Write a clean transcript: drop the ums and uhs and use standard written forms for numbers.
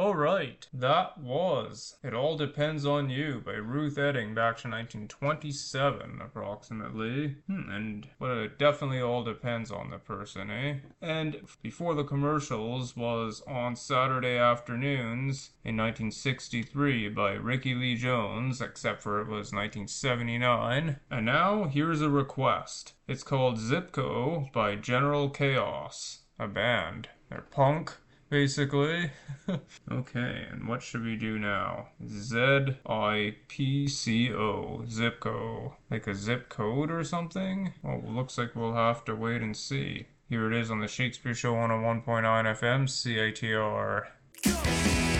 All right, that was It All Depends on You by Ruth Etting back to 1927, approximately. But it definitely all depends on the person, eh? And before the commercials was On Saturday Afternoons in 1963 by Ricky Lee Jones, except for it was 1979. And now here's a request. It's called Zipco by General Chaos, a band. They're punk, basically. Okay, and what should we do now? ZIPCO, Zipco. Like a zip code or something? Well, looks like we'll have to wait and see. Here it is on the Shakespeare Show on a 1.9 FM, CITR.